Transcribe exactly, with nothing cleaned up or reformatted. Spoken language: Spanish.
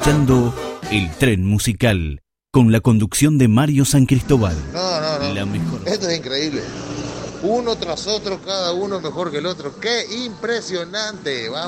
escuchando El Tren Musical, con la conducción de Mario San Cristóbal. No, no, no. La mejor. Esto es increíble. Uno tras otro, cada uno mejor que el otro. ¡Qué impresionante! Vamos.